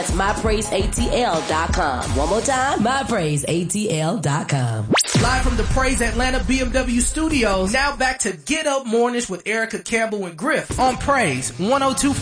That's mypraiseatl.com. One more time, mypraiseatl.com. Live from the Praise Atlanta BMW studios, now back to Get Up Mornings with Erica Campbell and Griff on Praise 102.5.